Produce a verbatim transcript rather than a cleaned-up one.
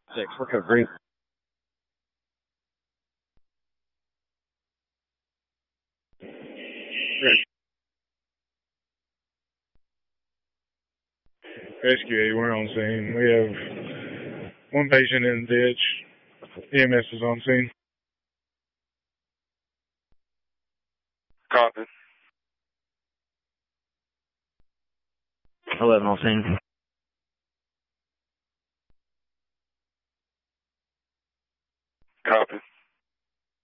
Six, recovery. Rescue eight, we're on scene. We have one patient in the ditch. E M S is on scene. Copy. eleven on scene.